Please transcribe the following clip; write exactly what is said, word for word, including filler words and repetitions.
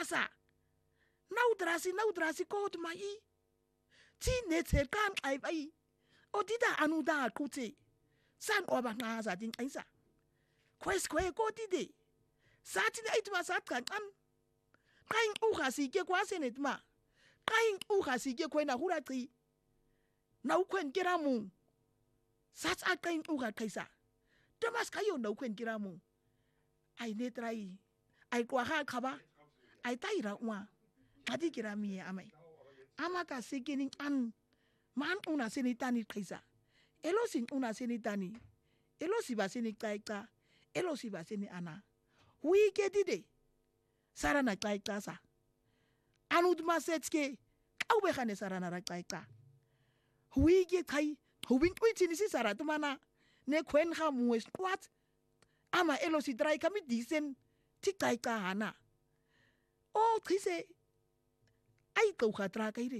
sa naudrasi naudrasi ko to mai ti ne te kan ai ai o dida anu da kuti san o ba nga za din ai sa kwes kwe ko dide sa ti ai tuma sa kan an kain u ha si ke kwa se ne tuma kain u ha si ke kwe na hura tri na u kwen kiramu sa sa kain u ha kaisa Thomas kayo na u kwen kiramu ai ne trai ai kwa ha khaba ai tai ra wa adi kirami amai amata sekini an man una seni tani kaisa elosin una seni tani elosi ba seni kaika elosi ba seni ana wi ke dide sarana kaika sa anud masetske au be khane sarana ra kaika wi ke kai hubin uitini si saratu mana ne kwen ha mues kwat ama elosi drai kami disen ti kaika hana o trise ai kau khatra kai